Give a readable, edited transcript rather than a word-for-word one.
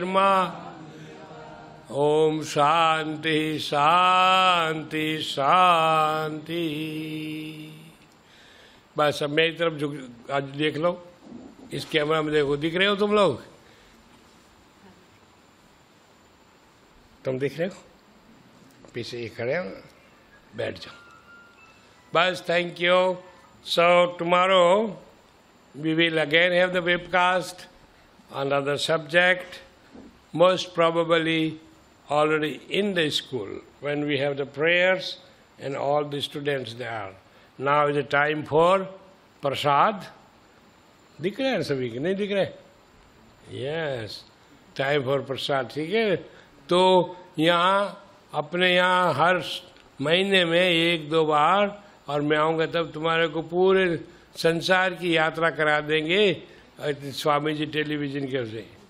ओम शांति शांति शांति। बस अब मेरी तरफ झुक, आज देख लो, इस कैमरा में देखो, दिख रहे हो तुम लोग? तुम दिख रहे हो? पीछे ये खड़े हो, बैठ जाओ बस। Thank you. So tomorrow we will again have the webcast on another subject, most probably already in the school when we have the prayers and all the students there. Now is the time for prasad. दिख रहे हैं सभी के? नहीं दिख रहे? Yes, time for prasad. ठीक है? तो यहाँ अपने यहाँ हर महीने में 1-2 बार, और मैं आऊँगा तब तुम्हारे को पूरे संसार की यात्रा करा देंगे स्वामी जी टेलीविजन के से।